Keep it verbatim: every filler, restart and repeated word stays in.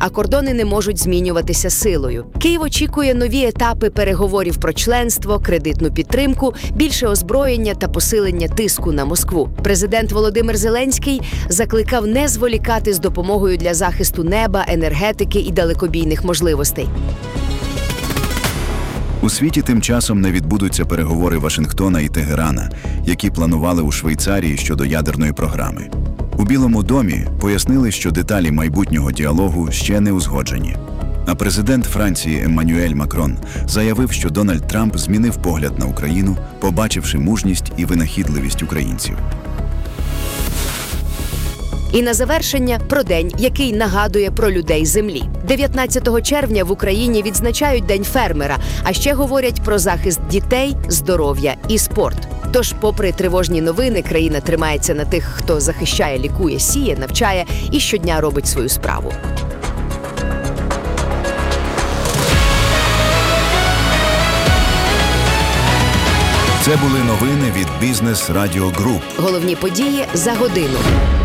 а кордони не можуть змінюватися силою. Київ очікує нові етапи переговорів про членство, кредитну підтримку, більше озброєння та посилення тиску на Москву. Президент Володимир Зеленський закликав не зволікати з допомогою для захисту неба, енергетики і далекобійних можливостей. У світі тим часом не відбудуться переговори Вашингтона і Тегерана, які планували у Швейцарії щодо ядерної програми. У Білому домі пояснили, що деталі майбутнього діалогу ще не узгоджені. А президент Франції Еммануель Макрон заявив, що Дональд Трамп змінив погляд на Україну, побачивши мужність і винахідливість українців. І на завершення про день, який нагадує про людей землі. дев'ятнадцятого червня в Україні відзначають День фермера, а ще говорять про захист дітей, здоров'я і спорт. Тож, попри тривожні новини, країна тримається на тих, хто захищає, лікує, сіє, навчає і щодня робить свою справу. Це були новини від Бізнес Радіо Груп. Головні події за годину.